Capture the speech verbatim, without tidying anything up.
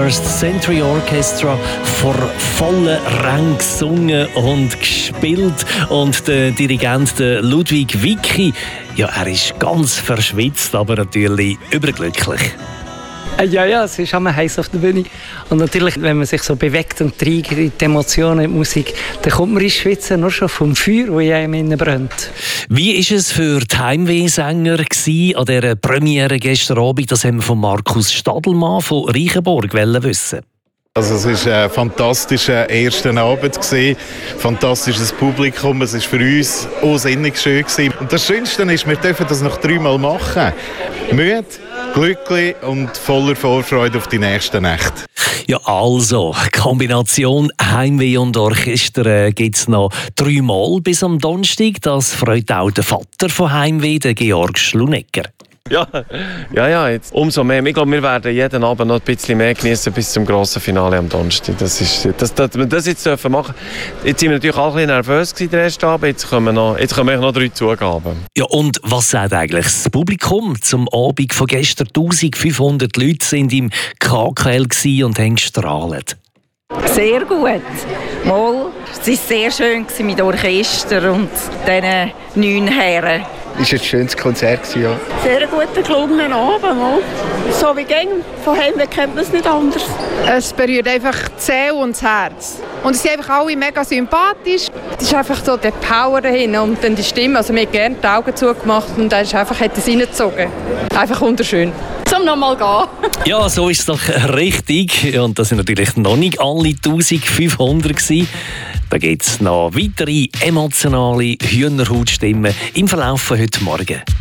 First Century Orchestra vor vollen Rängen gesungen und gespielt. Und der Dirigent der Ludwig Wicki, ja, er ist ganz verschwitzt, aber natürlich überglücklich. Ja, ja, es ist immer heiß auf der Bühne. Und natürlich, wenn man sich so bewegt und trägt in die Emotionen, in die Musik, dann kommt man ins Schwitzen nur schon vom Feuer, das in einem innen brennt. Wie war es für die Heimwehsänger an dieser Premiere gestern Abend? Das haben wir von Markus Stadelmann von Reichenborg wissen. Also es war ein fantastischer erster Abend, fantastisches Publikum, es war für uns unsinnig schön. Und das Schönste ist, wir dürfen das noch dreimal machen. Müde, glücklich und voller Vorfreude auf die nächste Nacht. Ja, also, Kombination Heimweh und Orchester äh, gibt es noch dreimal bis am Donnerstag. Das freut auch der Vater von Heimweh, der Georg Schlunecker. Ja, ja, ja, jetzt umso mehr. Ich glaube, wir werden jeden Abend noch ein bisschen mehr genießen bis zum grossen Finale am Donnerstag. Das ist, dass, dass wir das jetzt dürfen machen. Jetzt sind wir natürlich alle ein bisschen nervös gewesen, den ersten Abend. Jetzt kommen noch, jetzt kommen noch drei Zugaben. Ja, und was sagt eigentlich das Publikum zum Abend von gestern? eintausendfünfhundert Leute sind im K K L und haben gestrahlt. Sehr gut. Mal, es war sehr schön mit dem Orchester und diesen neun Herren. Es war ein schönes Konzert. Ja. Sehr guter, gelungener Abend. So wie gäng. Von Heimweh kennt man es nicht anders. Es berührt einfach die Seele und das Herz. Und es sind einfach alle mega sympathisch. Es ist einfach so der Power dahin und dann die Stimme. Also wir haben gerne die Augen zugemacht und dann ist einfach, hat es reingezogen. Einfach wunderschön. Zum nochmal gehen. Ja, so ist es doch richtig. Und das sind natürlich noch nicht alle eintausendfünfhundert gewesen. Da gibt es noch weitere emotionale Hühnerhautstimmen im Verlauf von heute Morgen.